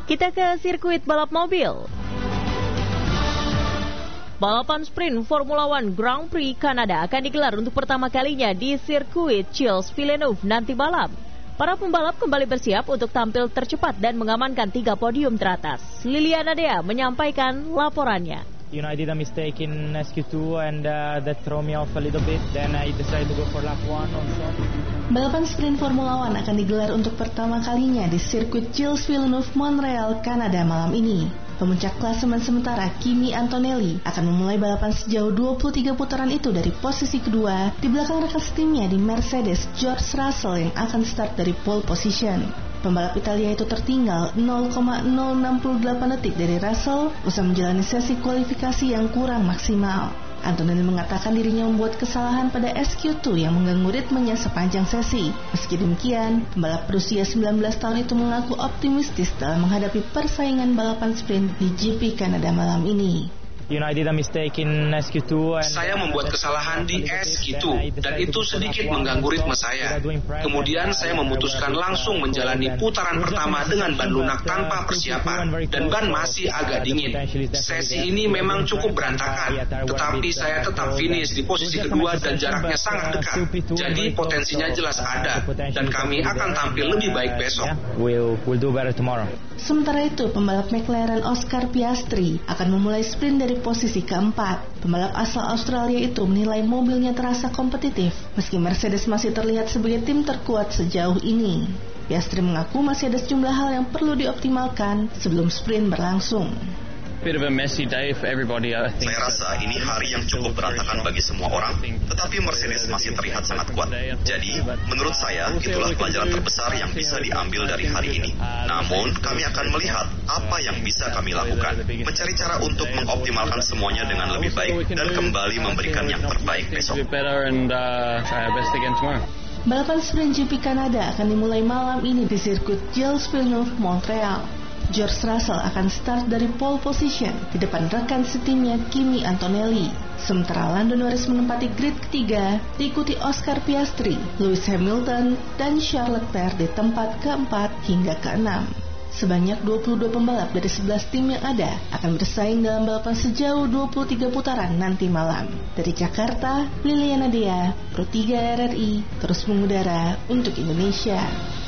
Kita ke sirkuit balap mobil. Balapan sprint Formula One Grand Prix Kanada akan digelar untuk pertama kalinya di sirkuit Gilles Villeneuve nanti malam. Para pembalap kembali bersiap untuk tampil tercepat dan mengamankan 3 podium teratas. Liliana Dea menyampaikan laporannya. I did a mistake in SQ2 and that threw me off a little bit. Then I decided to go for lap 1 also. Balapan sprint Formula One akan digelar untuk pertama kalinya di sirkuit Gilles Villeneuve, Montreal, Kanada malam ini. Pemuncak klasemen sementara Kimi Antonelli akan memulai balapan sejauh 23 putaran itu dari posisi kedua di belakang rekan setimnya di Mercedes, George Russell, yang akan start dari pole position. Pembalap Italia itu tertinggal 0,068 detik dari Russell usai menjalani sesi kualifikasi yang kurang maksimal. Antonelli mengatakan dirinya membuat kesalahan pada SQ2 yang mengganggu ritmenya sepanjang sesi. Meski demikian, pembalap berusia 19 tahun itu mengaku optimistis dalam menghadapi persaingan balapan sprint di GP Kanada malam ini. I did a mistake in SQ2 and saya membuat kesalahan di SQ2 dan itu sedikit mengganggu ritme saya. Kemudian saya memutuskan langsung menjalani putaran pertama dengan ban lunak tanpa persiapan dan ban masih agak dingin. Sesi ini memang cukup berantakan, tetapi saya tetap finish di posisi kedua dan jaraknya sangat dekat. Jadi potensinya jelas ada dan kami akan tampil lebih baik besok. We'll do better tomorrow. Sementara itu, pembalap McLaren Oscar Piastri akan memulai sprint dari posisi keempat. Pembalap asal Australia itu menilai mobilnya terasa kompetitif, meski Mercedes masih terlihat sebagai tim terkuat sejauh ini. Piastri mengaku masih ada sejumlah hal yang perlu dioptimalkan sebelum sprint berlangsung. Saya rasa ini hari yang cukup berantakan bagi semua orang, tetapi Mercedes masih terlihat sangat kuat. Jadi, menurut saya, itulah pelajaran terbesar yang bisa diambil dari hari ini. Namun, kami akan melihat apa yang bisa kami lakukan, mencari cara untuk mengoptimalkan semuanya dengan lebih baik dan kembali memberikan yang terbaik besok. Balapan sprint GP Kanada akan dimulai malam ini di sirkuit Gilles Villeneuve, Montreal. George Russell akan start dari pole position di depan rekan setimnya Kimi Antonelli. Sementara Lando Norris menempati grid ketiga, diikuti Oscar Piastri, Lewis Hamilton, dan Charles Leclerc di tempat keempat hingga keenam. Sebanyak 22 pembalap dari 11 tim yang ada akan bersaing dalam balapan sejauh 23 putaran nanti malam. Dari Jakarta, Liliana Dea, Pro 3 RRI, terus mengudara untuk Indonesia.